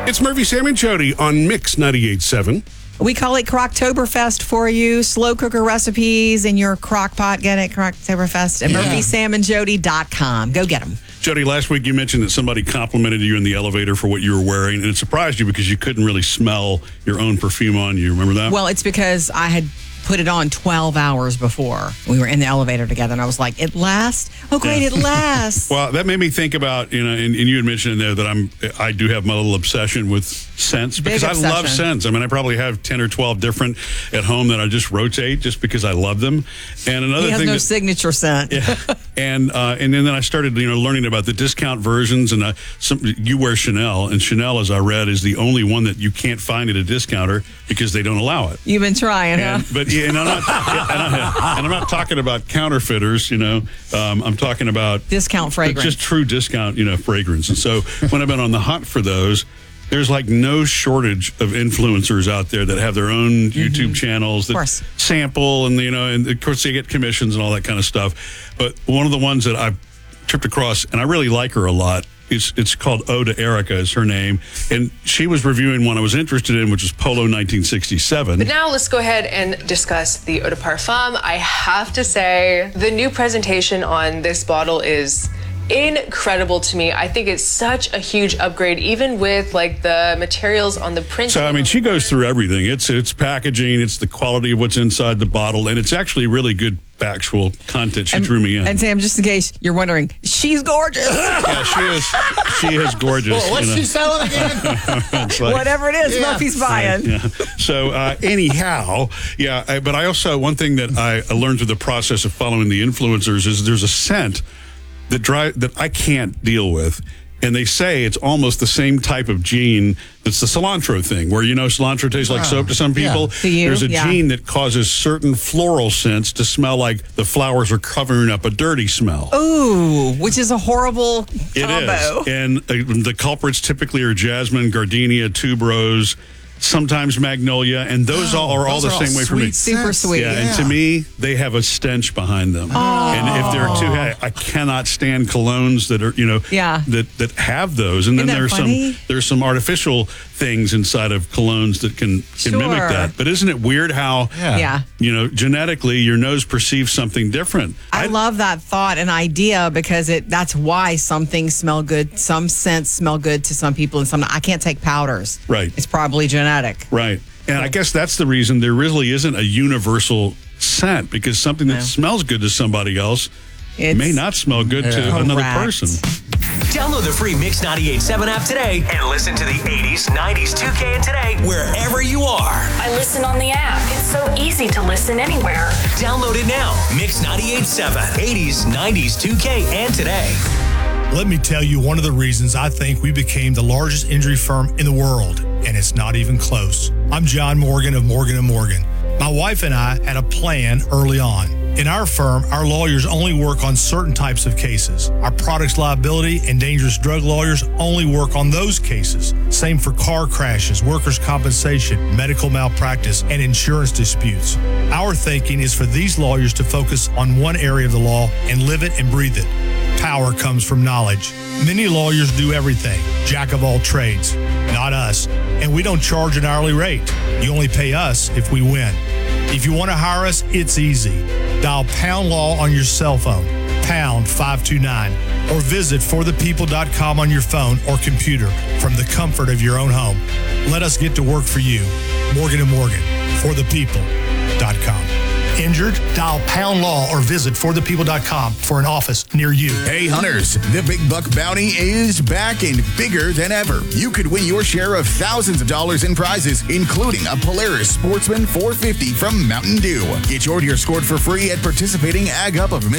It's Murphy, Sam, and Jody on Mix 98.7. We call it Crocktoberfest for you. Slow cooker recipes in your crock pot. Get it? Crocktoberfest at murphysamandjody.com. Go get them. Jody, last week you mentioned that somebody complimented you in the elevator for what you were wearing, and it surprised you because you couldn't really smell your own perfume on you. Remember that? Well, it's because I had put it on 12 hours before. We were in the elevator together, and I was like, it lasts? Oh, great, it lasts. Well, that made me think about, and you had mentioned in there that I do have my little obsession with scents because I love scents. I mean, I probably have 10 or 12 different at home that I just rotate just because I love them. And another he has thing no signature scent. Yeah. And then I started, learning about the discount versions, and you wear Chanel, and Chanel, as I read, is the only one that you can't find at a discounter because they don't allow it. You've been trying, huh? And I'm not talking about counterfeiters. I'm talking about discount fragrance, just true discount, fragrance. And so when I've been on the hunt for those, there's like no shortage of influencers out there that have their own YouTube channels that sample, and and of course they get commissions and all that kind of stuff. But one of the ones that I've tripped across, and I really like her a lot. It's called Eau de Erica is her name, and she was reviewing one I was interested in, which is Polo 1967. But now let's go ahead and discuss the Eau de Parfum. I have to say, the new presentation on this bottle is incredible to me. I think it's such a huge upgrade, even with the materials on the print. So, I mean, she goes through everything. It's packaging, it's the quality of what's inside the bottle, and it's actually really good factual content. She drew me in. And Sam, just in case you're wondering, she's gorgeous. Yeah, she is. She is gorgeous. Well, what's she selling again? Whatever it is, Murphy's buying. Yeah. So anyhow, but I also, one thing that I learned through the process of following the influencers is there's a scent that I can't deal with. And they say it's almost the same type of gene that's the cilantro thing, where cilantro tastes like soap to some people. Yeah. There's a gene that causes certain floral scents to smell like the flowers are covering up a dirty smell. Ooh, which is a horrible combo. It is. And the culprits typically are jasmine, gardenia, tuberose, sometimes magnolia, and those are all the same way for me. Super sweet. Yeah, and to me, they have a stench behind them. And if they're too heavy, I cannot stand colognes that are, that have those. And then there's some artificial things inside of colognes that can mimic that. But isn't it weird how, genetically your nose perceives something different? I love that thought and idea because that's why some things smell good. Some scents smell good to some people, and some I can't take powders. Right. It's probably genetic. Right. And I guess that's the reason there really isn't a universal scent, because something that smells good to somebody else may not smell good to another person. Download the free Mix 98.7 app today and listen to the 80s, 90s, 2K, and today wherever you are. I listen on the app. It's so easy to listen anywhere. Download it now. Mix 98.7, 80s, 90s, 2K, and today. Let me tell you one of the reasons I think we became the largest injury firm in the world, and it's not even close. I'm John Morgan of Morgan & Morgan. My wife and I had a plan early on. In our firm, our lawyers only work on certain types of cases. Our products liability and dangerous drug lawyers only work on those cases. Same for car crashes, workers' compensation, medical malpractice, and insurance disputes. Our thinking is for these lawyers to focus on one area of the law and live it and breathe it. Power comes from knowledge. Many lawyers do everything, jack of all trades. Not us. And we don't charge an hourly rate. You only pay us if we win. If you want to hire us, it's easy. Dial Pound Law on your cell phone, pound 529, or visit forthepeople.com on your phone or computer from the comfort of your own home. Let us get to work for you. Morgan & Morgan, forthepeople.com. Injured? Dial Pound Law or visit forthepeople.com for an office near you. Hey, hunters, the Big Buck Bounty is back and bigger than ever. You could win your share of thousands of dollars in prizes, including a Polaris Sportsman 450 from Mountain Dew. Get your deer scored for free at participating Ag Up of